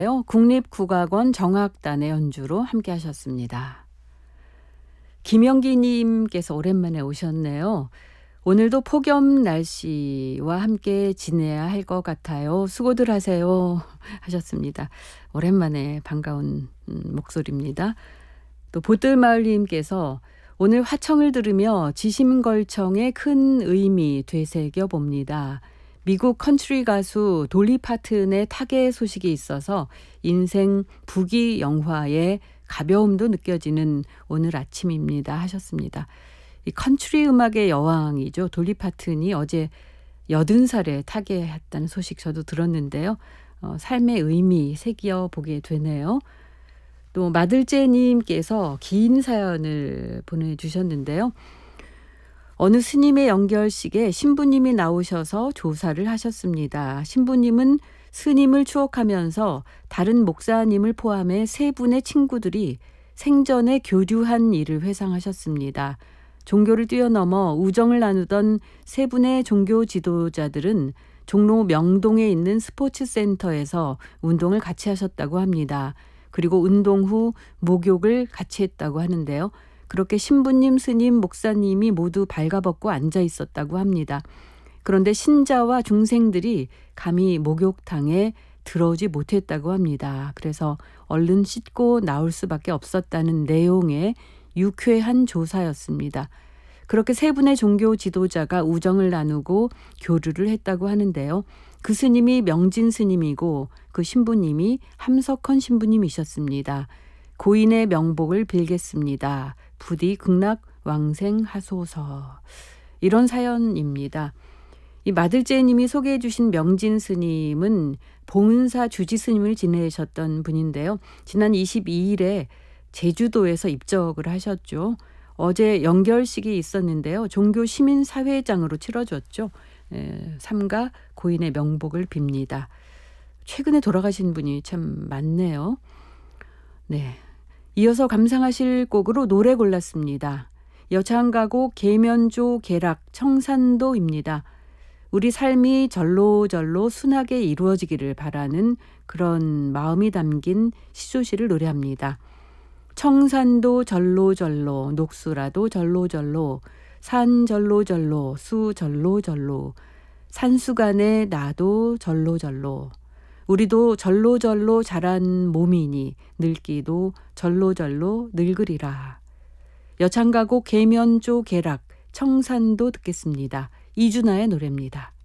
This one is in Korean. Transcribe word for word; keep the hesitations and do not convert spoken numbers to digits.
국립국악원 정악단의 연주로 함께 하셨습니다. 김영기님께서 오랜만에 오셨네요. 오늘도 폭염 날씨와 함께 지내야 할 것 같아요. 수고들 하세요. 하셨습니다. 오랜만에 반가운 목소리입니다. 또 보뜰마을님께서 오늘 화청을 들으며 지심걸청의 큰 의미 되새겨 봅니다. 미국 컨트리 가수 돌리 파튼의 타계 소식이 있어서 인생 부귀 영화의 가벼움도 느껴지는 오늘 아침입니다. 하셨습니다. 이 컨트리 음악의 여왕이죠. 돌리 파튼이 어제 여든 살에 타계했다는 소식 저도 들었는데요. 어, 삶의 의미 새겨 보게 되네요. 또 마들제님께서 긴 사연을 보내주셨는데요. 어느 스님의 연결식에 신부님이 나오셔서 조사를 하셨습니다. 신부님은 스님을 추억하면서 다른 목사님을 포함해 세 분의 친구들이 생전에 교류한 일을 회상하셨습니다. 종교를 뛰어넘어 우정을 나누던 세 분의 종교 지도자들은 종로 명동에 있는 스포츠센터에서 운동을 같이 하셨다고 합니다. 그리고 운동 후 목욕을 같이 했다고 하는데요. 그렇게 신부님, 스님, 목사님이 모두 발가벗고 앉아 있었다고 합니다. 그런데 신자와 중생들이 감히 목욕탕에 들어오지 못했다고 합니다. 그래서 얼른 씻고 나올 수밖에 없었다는 내용의 유쾌한 조사였습니다. 그렇게 세 분의 종교 지도자가 우정을 나누고 교류를 했다고 하는데요. 그 스님이 명진 스님이고 그 신부님이 함석헌 신부님이셨습니다. 고인의 명복을 빌겠습니다. 부디 극락 왕생하소서. 이런 사연입니다. 이 마들제님이 소개해 주신 명진 스님은 봉은사 주지 스님을 지내셨던 분인데요. 지난 이십이일에 제주도에서 입적을 하셨죠. 어제 연결식이 있었는데요. 종교 시민사회장으로 치러졌죠. 에, 삼가 고인의 명복을 빕니다. 최근에 돌아가신 분이 참 많네요. 네. 이어서 감상하실 곡으로 노래 골랐습니다. 여창가곡 계면조 계락 청산도입니다. 우리 삶이 절로절로 순하게 이루어지기를 바라는 그런 마음이 담긴 시조시를 노래합니다. 청산도 절로절로 녹수라도 절로절로 산 절로절로 수 절로절로 산수간에 나도 절로절로 우리도 절로절로 자란 몸이니 늙기도 절로절로 늙으리라. 여창가곡 계면조 계락 청산도 듣겠습니다. 이준하의 노래입니다.